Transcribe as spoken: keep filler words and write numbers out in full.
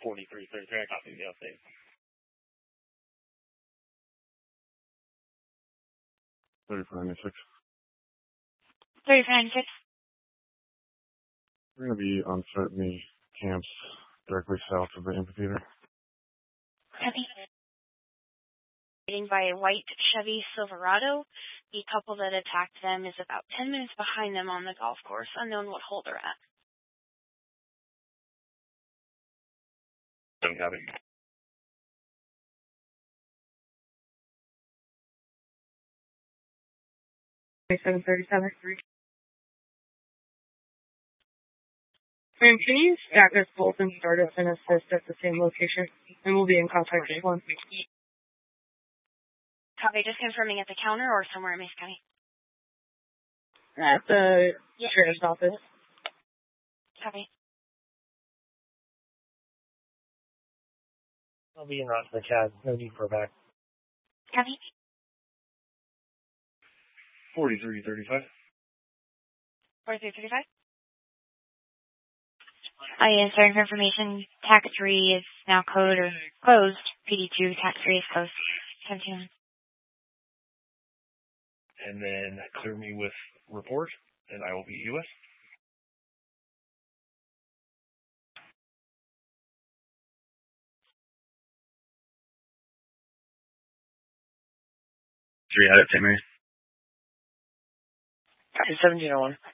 forty-three thirty-three, I copy the update. thirty-four ninety-six. thirty-four ninety-six. We're going to be on site in the camps directly south of the amphitheater. Copy. Waiting by a white Chevy Silverado. The couple that attacked them is about ten minutes behind them on the golf course, unknown what hole they're at. Don't copy. twenty-seven thirty-seven. Ma'am, can you stack us both and start us and assist at the same location? And we'll be in contact with one. Copy, just confirming at the counter or somewhere in Mason County? At the Yes. sheriff's office. Copy. I'll be in route to the C A D. No need for a back. Copy. forty-three thirty-five. forty-three thirty-five. I answer for information. Tax three is now code or closed. P D two, tax three is closed. seventeen. And then clear me with report, and I will be U S. Three out of Saint Mary's. seventeen oh one.